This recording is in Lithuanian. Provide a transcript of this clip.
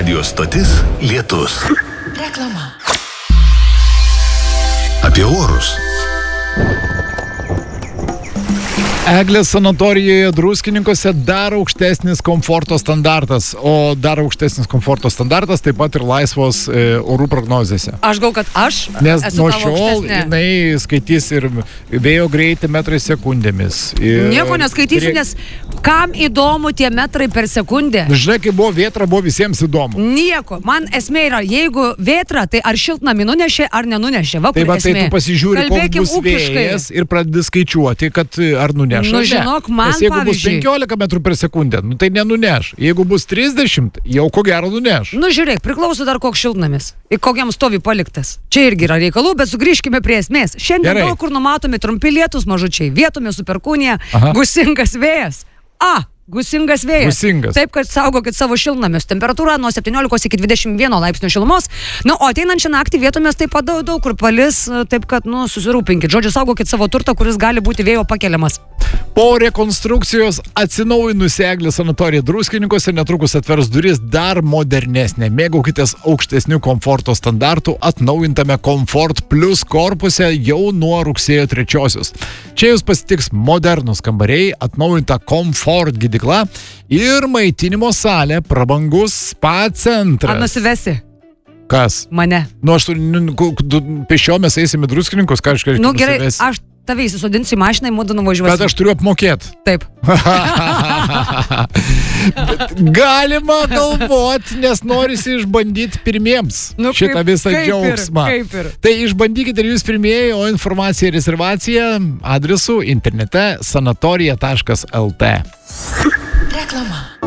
Radio stotis Lietus. Reklama. Apie orus. Eglės sanatorijoje Druskininkuose dar aukštesnis komforto standartas, o dar aukštesnis komforto standartas taip pat ir laisvos orų prognozėse. Aš gal, kad aš Nes esu nuo tavo šiol aukštesnė. jinai skaitys ir vėjo greitį metrai sekundėmis. Nieko neskaitysiu, nes kam įdomu tie metrai per sekundę? Žinai, kai buvo vėtra, buvo visiems įdomu. Nieko. Man esmė yra, jeigu vėtra, tai ar šiltnamį nunešė, ar nenunešė. Va, Tai kur va, tai esmė. tu pasižiūri, koks Kalbėkim bus ūkiškai. vėjas ir pradedi skaičiuoti, kad ar nuneš. Nu, žinok, man, Nes jeigu bus pavyzdžiui, 15 metrų per sekundę, nu, tai nenuneš. Jeigu bus 30, jau ko gero nuneš. Nu, žiūrėk, priklauso dar koks šiltnamis. Ir kokiam stovi paliktas. Čia irgi yra reikalų, bet sugrįžkime prie esmės. Šiandien Gerai. daug kur numatomi trumpi lietus mažučiai. Vietomis su perkūnija, Aha. gusingas vėjas. Gusingas vėjas. Gusingas. Taip, kad saugokit savo šiltnamius. Temperatūra nuo 17 iki 21 laipsnių šilumos. Na, o ateinančią naktį vietomis taip pat daug kur palis, taip kad, susirūpinkit. Žodžiu, saugokit savo turtą, kuris gali būti vėjo pakeliamas. Po rekonstrukcijos atsinaujinusi Eglės sanatorija Druskininkuose netrukus atvers duris dar modernesnė. Mėgaukitės aukštesnių komforto standartų atnaujintame Comfort Plus korpuse jau nuo rugsėjo 3. Čia jūs pasitiks modernus kambariai, atnaujinta Comfort gydykla ir maitinimo salė, prabangus spa Ar centras. nusivesi Kas? mane? Nu, pėsčio mes eisime į Druskininkus, ką aš kažkaip Nu, gerai, aš tave įsisodinsiu į mašiną, į mūdu nuvažiuosiu. Bet aš turiu apmokėti. Taip. Galima galvoti, nes norisi išbandyti pirmiems šitą visą džiaugsmą. Tai išbandykite ir jūs pirmieji, o informacija ir rezervacija adresu internete sanatorija.lt. Reklama.